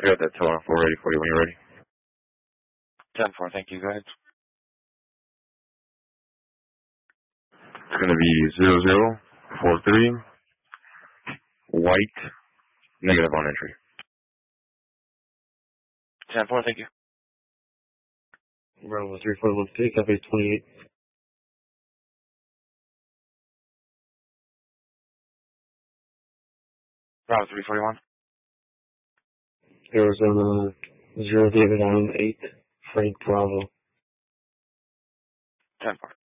I got that tower 4 ready for you when you're ready. 10-4, thank you. Go ahead. It's going to be 0043, white, negative on entry. 10-4, thank you. Bravo 3413, copy 28. Bravo 341. Arizona 0 David Island 8, Frank Bravo. 10-4.